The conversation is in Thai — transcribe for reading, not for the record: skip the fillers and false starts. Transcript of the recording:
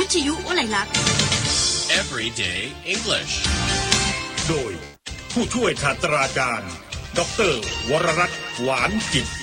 ทยุวลัยลักษณ์ Everyday English โดยผู้ช่วยศาสตราจารย์ดร.วรรัตน์หวานจิต